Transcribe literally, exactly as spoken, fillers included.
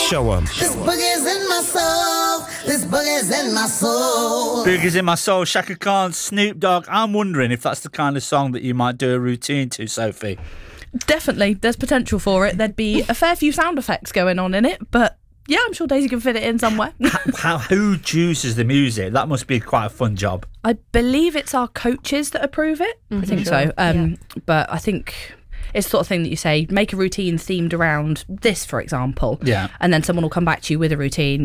Show 'em. This boogie's in my soul. This boogie's in my soul. Boogie's in my soul. Shaka Khan, Snoop Dogg. I'm wondering if that's the kind of song that you might do a routine to, Sophie. Definitely, there's potential for it. There'd be a fair few sound effects going on in it, but yeah, I'm sure Daisy can fit it in somewhere. how, how, who chooses the music? That must be quite a fun job. I believe it's our coaches that approve it. Mm-hmm. I think sure. so. Um, yeah. But I think it's the sort of thing that you say, make a routine themed around this, for example. Yeah. And then someone will come back to you with a routine.